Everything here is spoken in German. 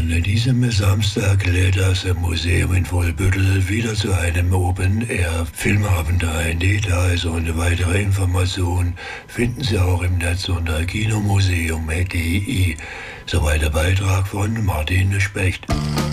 An diesem Samstag lädt das Museum in Wolbüttel wieder zu einem Open-Air-Filmabend ein. Details und weitere Informationen finden Sie auch im Netz unter kinomuseum.de. Soweit der Beitrag von Martin Specht.